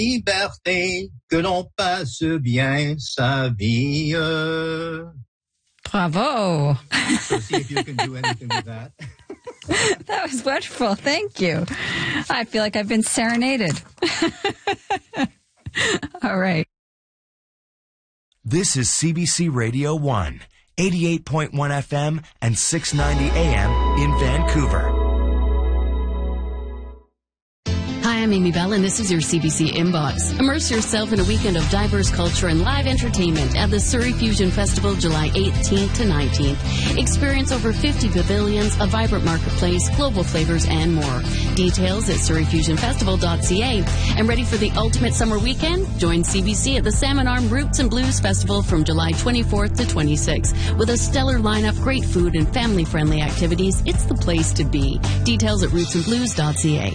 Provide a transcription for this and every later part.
Liberté, que l'on passe bien sa vie. Bravo. So see if you can do anything with that. That was wonderful. Thank you. I feel like I've been serenaded. All right. This is CBC Radio 1, 88.1 FM and 690 AM in Vancouver. Hi, I'm Amy Bell, and this is your CBC Inbox. Immerse yourself in a weekend of diverse culture and live entertainment at the Surrey Fusion Festival, July 18th to 19th. Experience over 50 pavilions, a vibrant marketplace, global flavors, and more. Details at surreyfusionfestival.ca. And ready for the ultimate summer weekend? Join CBC at the Salmon Arm Roots and Blues Festival from July 24th to 26th. With a stellar lineup, great food, and family-friendly activities, it's the place to be. Details at rootsandblues.ca.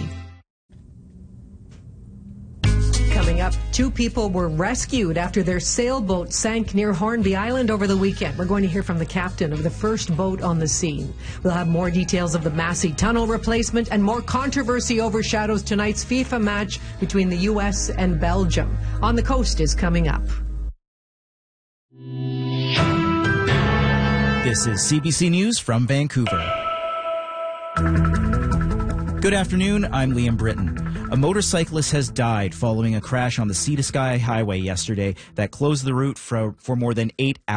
Coming up, 2 people were rescued after their sailboat sank near Hornby Island over the weekend. We're going to hear from the captain of the first boat on the scene. We'll have more details of the Massey Tunnel replacement, and more controversy overshadows tonight's FIFA match between the U.S. and Belgium. On the Coast is coming up. This is CBC News from Vancouver. Good afternoon, I'm Liam Britton. A motorcyclist has died following a crash on the Sea to Sky Highway yesterday that closed the route for more than 8 hours.